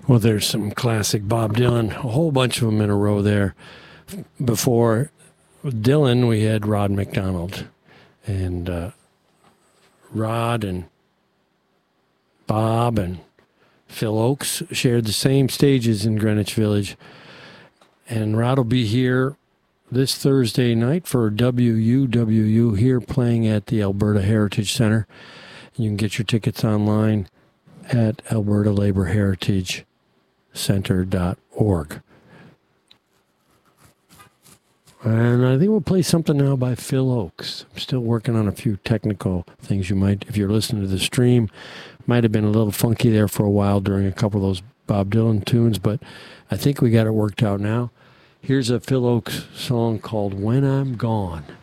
Well, there's some classic Bob Dylan, a whole bunch of them in a row there. Before Dylan, we had Rod McDonald. And Rod and Bob and Phil Oakes shared the same stages in Greenwich Village. And Rod will be here this Thursday night for WUWU here playing at the Alberta Heritage Center. You can get your tickets online at albertalaborheritagecenter.org. And I think we'll play something now by Phil Oakes. I'm still working on a few technical things. You might, if you're listening to the stream, might have been a little funky there for a while during a couple of those Bob Dylan tunes, but I think we got it worked out now. Here's a Phil Oakes song called When I'm Gone.